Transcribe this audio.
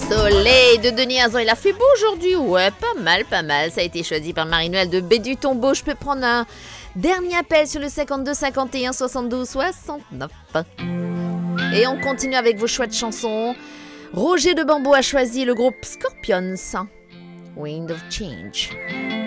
Soleil de Denis Hazan, il a fait beau aujourd'hui. Ouais, pas mal. Ça a été choisi par Marie-Noël de Baie du Tombeau. Je peux prendre un dernier appel sur le 52 51 72 69. Et on continue avec vos choix de chansons. Roger de Bambo a choisi le groupe Scorpions. Wind of Change.